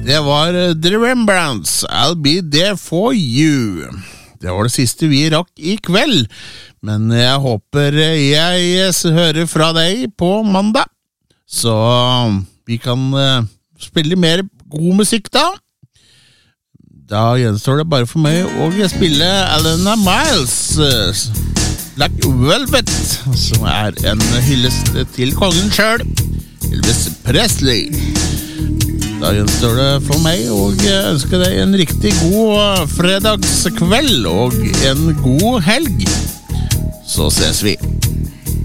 Det var The Rembrandts, I'll be there for you. Det var det siste vi rakk i kveld, men jeg håper jeg hører fra deg på mandag, så vi kan spille mer god musikk da. Da gjenstår det bare for meg å spille Alana Miles, Black Velvet, som en hyllest til kongen selv, Elvis Presley. Da gjenstår det for meg å ønske deg en riktig god fredagskveld og en god helg. Så ses vi.